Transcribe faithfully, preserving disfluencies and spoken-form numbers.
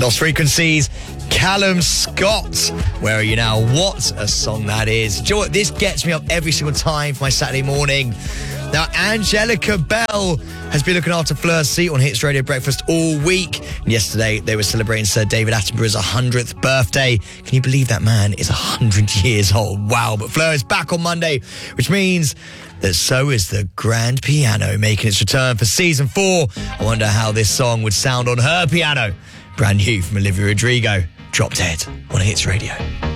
Lost Frequencies, Callum Scott. Where are you now? What a song that is. Do you know what? This gets me up every single time for my Saturday morning. Now, Angelica Bell has been looking after Flir's seat on Hits Radio Breakfast all week. And yesterday, they were celebrating Sir David Attenborough's one hundredth birthday. Can you believe that man is one hundred years old? Wow. But Fleur is back on Monday, which means that so is the grand piano making its return for season four. I wonder how this song would sound on her piano. Brand new from Olivia Rodrigo. Drop Dead on Hits Radio.